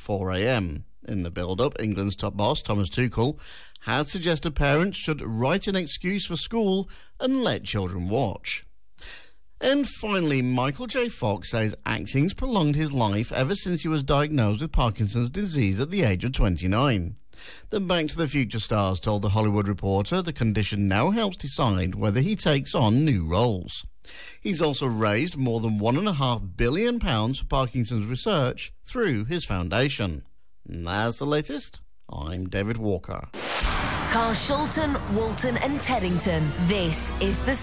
4 a.m. In the build-up, England's top boss, Thomas Tuchel, had suggested parents should write an excuse for school and let children watch. And finally, Michael J. Fox says acting's prolonged his life ever since he was diagnosed with Parkinson's disease at the age of 29. The Back to the Future stars told The Hollywood Reporter the condition now helps decide whether he takes on new roles. He's also raised more than £1.5 billion for Parkinson's research through his foundation. And that's the latest. I'm David Walker. Carshalton, Walton and Teddington. This is the